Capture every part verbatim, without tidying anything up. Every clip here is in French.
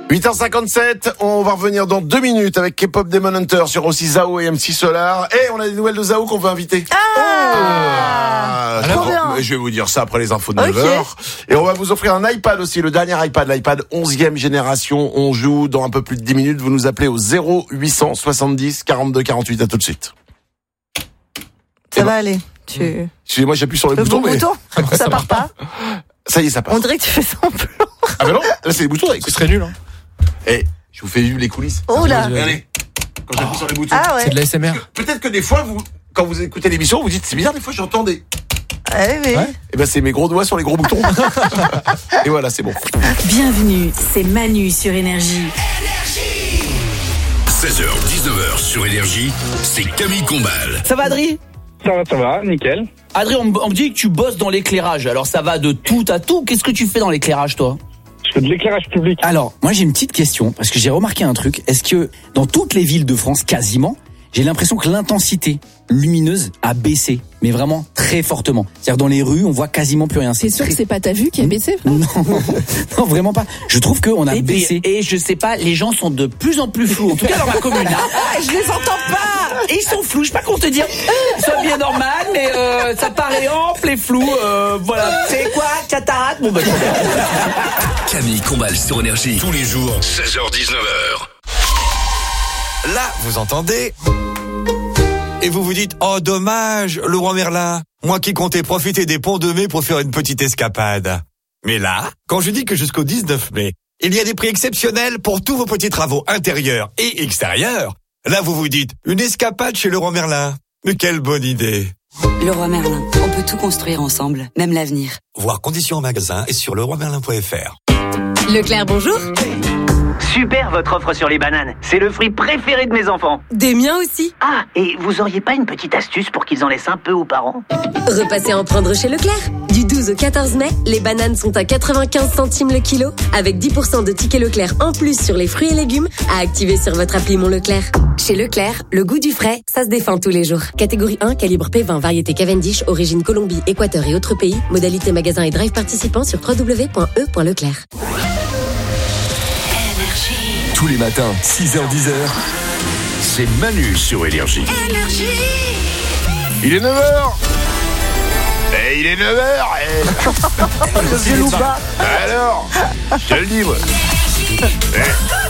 huit heures cinquante-sept, on va revenir dans deux minutes avec K-pop Demon Hunter sur aussi Zao et M C Solar. Et on a des nouvelles de Zao qu'on veut inviter. Ah, oh, trop bien. Je vais vous dire ça après les infos de neuf heures. Okay. Et on va vous offrir un iPad aussi, le dernier iPad, l'iPad onzième génération. On joue dans un peu plus de dix minutes. Vous nous appelez au zéro huit cent soixante-dix quarante-deux quarante-huit. À tout de suite. Ça et va ben, aller. Tu... Excusez-moi, j'appuie sur le, le bouton. Bon mais... bouton ça, ça part pas. Ça y est, ça part. On dirait que tu fais semblant. Ah ben non, là c'est les boutons. Ce serait nul. Hein. Eh, je vous fais vivre les coulisses. Oh là. Regardez, quand j'appuie oh. sur les boutons. Ah ouais. C'est de l'A S M R. Peut-être que des fois, vous, quand vous écoutez l'émission, vous dites c'est bizarre, des fois j'entends des... Ah oui. Ouais. Et ben c'est mes gros doigts sur les gros boutons. Et voilà, c'est bon. Bienvenue, c'est Manu sur Énergie. seize heures dix-neuf heures sur Énergie, c'est Camille Combal. Ça va, Adri? Ça va, ça va, nickel. Adri, on, on me dit que tu bosses dans l'éclairage. Alors ça va de tout à tout. Qu'est-ce que tu fais dans l'éclairage, toi? Je fais de l'éclairage public. Alors, moi j'ai une petite question, parce que j'ai remarqué un truc. Est-ce que dans toutes les villes de France, quasiment, j'ai l'impression que l'intensité lumineuse a baissé, mais vraiment très fortement. C'est-à-dire dans les rues, on voit quasiment plus rien. C'est sûr très... que c'est pas ta vue qui a baissé, frère? Non, non, vraiment pas. Je trouve qu'on a et baissé. Puis, et je sais pas, les gens sont de plus en plus flous. En tout cas dans ma commune. Hein. Je les entends pas. Et ils sont flous. Je sais pas comment te dire. C'est bien normal, mais euh, ça paraît ample et flou. Euh, voilà. C'est quoi, cataracte? Bon, bah, Camille Combal sur Énergie. Tous les jours, seize heures dix-neuf heures. Là, vous entendez? Et vous vous dites, oh dommage, le roi Merlin, moi qui comptais profiter des ponts de mai pour faire une petite escapade. Mais là, quand je dis que jusqu'au dix-neuf mai, il y a des prix exceptionnels pour tous vos petits travaux intérieurs et extérieurs, là vous vous dites, une escapade chez le roi Merlin. Mais quelle bonne idée. Le roi Merlin, on peut tout construire ensemble, même l'avenir. Voir conditions en magasin et sur leroy merlin point f r. Leclerc, bonjour. Super votre offre sur les bananes. C'est le fruit préféré de mes enfants. Des miens aussi. Ah, et vous auriez pas une petite astuce pour qu'ils en laissent un peu aux parents? Repassez en prendre chez Leclerc. Du douze au quatorze mai, les bananes sont à quatre-vingt-quinze centimes le kilo, avec dix pour cent de tickets Leclerc en plus sur les fruits et légumes à activer sur votre appli Mon Leclerc. Chez Leclerc, le goût du frais, ça se défend tous les jours. Catégorie un, calibre P vingt, variété Cavendish, origine Colombie, Équateur et autres pays. Modalité magasin et drive participants sur w w w point e point leclerc. Tous les matins, six heures dix heures, c'est Manu sur Énergie. Énergie. Il est neuf heures. Et il est neuf heures. Et... Je loupe pas. Alors, je te le dis, moi. Eh.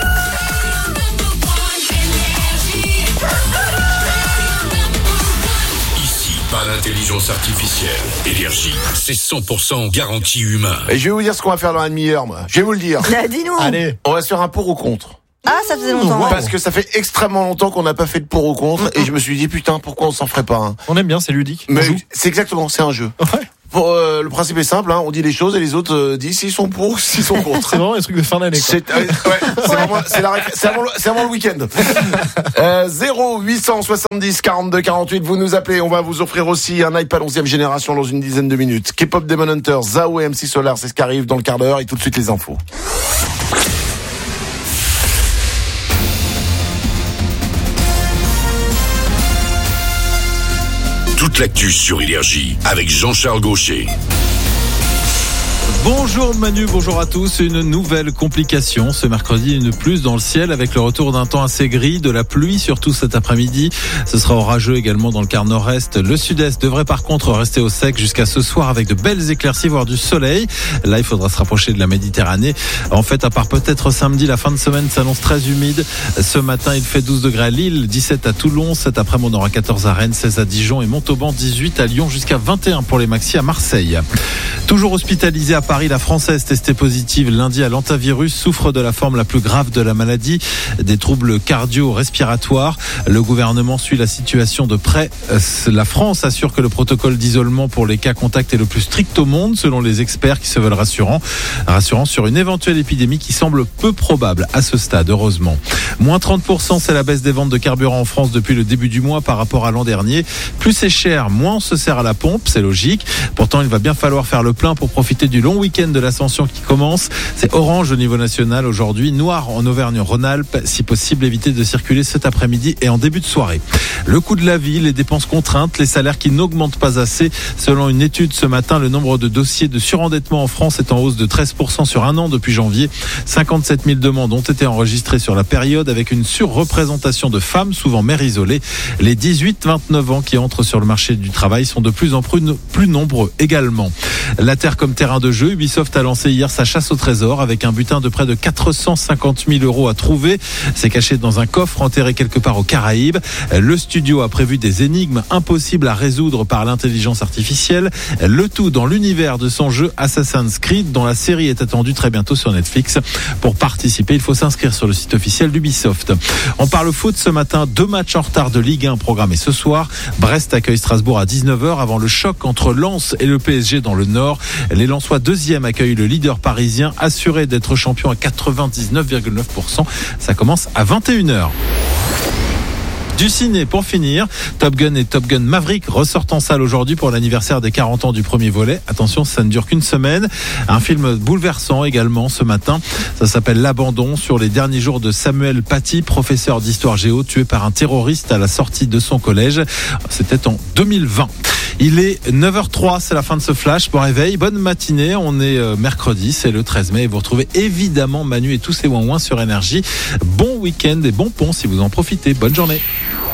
Ici, pas d'intelligence artificielle. Énergie, c'est cent pour cent garantie humain. Et je vais vous dire ce qu'on va faire dans la demi-heure, moi. Je vais vous le dire. Là, dis-nous. Allez, on va se faire un pour ou contre. Ah, ça faisait longtemps. Wow. Parce que ça fait extrêmement longtemps qu'on n'a pas fait de pour ou contre, mmh. et je me suis dit putain, pourquoi on s'en ferait pas un? On aime bien, c'est ludique. Mais c'est exactement, c'est un jeu. Ouais. Pour, euh, le principe est simple, hein, on dit les choses et les autres euh, disent s'ils sont pour, s'ils sont contre. C'est vraiment un truc de fin d'année. Quoi. C'est, euh, ouais, c'est, vraiment, c'est, la, c'est, avant, c'est avant le week-end. euh, zéro huit cent soixante-dix quarante-deux quarante-huit, vous nous appelez, on va vous offrir aussi un iPad onzième génération dans une dizaine de minutes. K-pop Demon Hunter, Zao et M C Solar, c'est ce qui arrive dans le quart d'heure, et tout de suite les infos. Toute l'actu sur Énergie avec Jean-Charles Gaucher. Bonjour Manu, bonjour à tous. Une nouvelle complication ce mercredi, une plus dans le ciel avec le retour d'un temps assez gris, de la pluie surtout cet après-midi. Ce sera orageux également dans le quart nord-est. Le sud-est devrait par contre rester au sec jusqu'à ce soir avec de belles éclaircies, voire du soleil. Là, il faudra se rapprocher de la Méditerranée. En fait, à part peut-être samedi, la fin de semaine s'annonce très humide. Ce matin, il fait douze degrés à Lille, dix-sept à Toulon. Cet après-midi, on aura quatorze à Rennes, seize à Dijon et Montauban, dix-huit à Lyon, jusqu'à vingt et un pour les maxi à Marseille. Toujours hospitalisé à Paris, la Française testée positive lundi à l'antivirus souffre de la forme la plus grave de la maladie, des troubles cardio-respiratoires. Le gouvernement suit la situation de près. La France assure que le protocole d'isolement pour les cas contacts est le plus strict au monde, selon les experts qui se veulent rassurants. Rassurants sur une éventuelle épidémie qui semble peu probable à ce stade, heureusement. Moins trente pour cent, c'est la baisse des ventes de carburant en France depuis le début du mois par rapport à l'an dernier. Plus c'est cher, moins on se sert à la pompe, c'est logique. Pourtant, il va bien falloir faire le plein pour profiter du long week-end week-end de l'ascension qui commence. C'est orange au niveau national aujourd'hui, noir en Auvergne-Rhône-Alpes. Si possible, évitez de circuler cet après-midi et en début de soirée. Le coût de la vie, les dépenses contraintes, les salaires qui n'augmentent pas assez. Selon une étude ce matin, le nombre de dossiers de surendettement en France est en hausse de treize pour cent sur un an depuis janvier. cinquante-sept mille demandes ont été enregistrées sur la période avec une surreprésentation de femmes, souvent mères isolées. Les dix-huit vingt-neuf ans qui entrent sur le marché du travail sont de plus en plus, plus nombreux également. La Terre comme terrain de jeu, Ubisoft a lancé hier sa chasse au trésor avec un butin de près de quatre cent cinquante mille euros à trouver. C'est caché dans un coffre enterré quelque part aux Caraïbes. Le studio a prévu des énigmes impossibles à résoudre par l'intelligence artificielle. Le tout dans l'univers de son jeu Assassin's Creed, dont la série est attendue très bientôt sur Netflix. Pour participer, il faut s'inscrire sur le site officiel d'Ubisoft. On parle foot ce matin. Deux matchs en retard de Ligue un programmés ce soir. Brest accueille Strasbourg à dix-neuf heures avant le choc entre Lens et le P S G dans le Nord. Les Lensois deuxième accueillent le leader parisien, assuré d'être champion à quatre-vingt-dix-neuf virgule neuf pour cent. Ça commence à vingt et une heures. Du ciné pour finir, Top Gun et Top Gun Maverick ressortent en salle aujourd'hui pour l'anniversaire des quarante ans du premier volet. Attention, ça ne dure qu'une semaine. Un film bouleversant également ce matin. Ça s'appelle L'Abandon, sur les derniers jours de Samuel Paty, professeur d'histoire géo, tué par un terroriste à la sortie de son collège. C'était en deux mille vingt. Il est neuf heures zéro trois, c'est la fin de ce flash. Bon réveil, bonne matinée. On est mercredi, c'est le treize mai. Et vous retrouvez évidemment Manu et tous ses ouin-ouin sur Énergie. Bon week-end et bon pont si vous en profitez. Bonne journée.